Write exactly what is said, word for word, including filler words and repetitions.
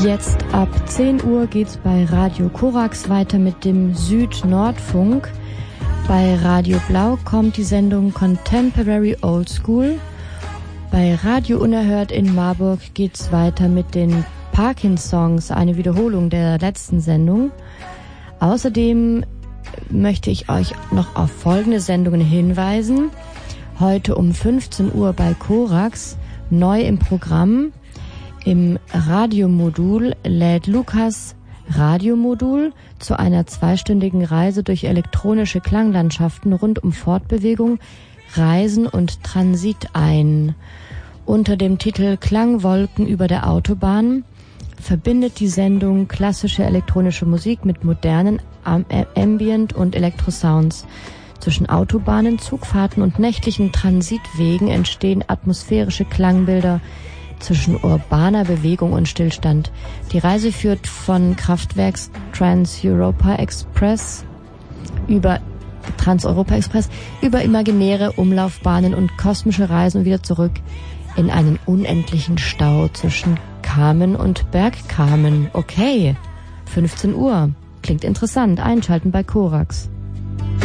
Jetzt ab zehn Uhr geht's bei Radio Korax weiter mit dem Süd-Nord-Funk. Bei Radio Blau kommt die Sendung Contemporary Old School. Bei Radio Unerhört in Marburg geht's weiter mit den Parkins-Songs, eine Wiederholung der letzten Sendung. Außerdem möchte ich euch noch auf folgende Sendungen hinweisen. Heute um fünfzehn Uhr bei Korax, neu im Programm. Im Radiomodul lädt Lukas Radiomodul zu einer zweistündigen Reise durch elektronische Klanglandschaften rund um Fortbewegung, Reisen und Transit ein. Unter dem Titel Klangwolken über der Autobahn verbindet die Sendung klassische elektronische Musik mit modernen Ambient- und Elektrosounds. Zwischen Autobahnen, Zugfahrten und nächtlichen Transitwegen entstehen atmosphärische Klangbilder zwischen urbaner Bewegung und Stillstand. Die Reise führt von Kraftwerks Trans-Europa Express über Trans-Europa Express über imaginäre Umlaufbahnen und kosmische Reisen und wieder zurück in einen unendlichen Stau zwischen Kamen und Bergkamen. Okay, fünfzehn Uhr. Klingt interessant. Einschalten bei Korax.